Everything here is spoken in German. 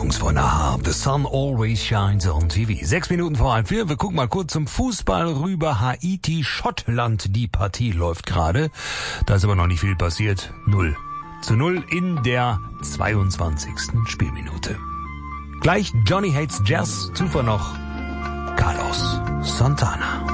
Songs von Aha. The Sun Always Shines on TV. 6 Minuten vor 1:04. Wir gucken mal kurz zum Fußball rüber. Haiti, Schottland. Die Partie läuft gerade. Da ist aber noch nicht viel passiert. 0:0 in der 22. Spielminute. Gleich Johnny Hates Jazz. Zuvor noch Carlos Santana.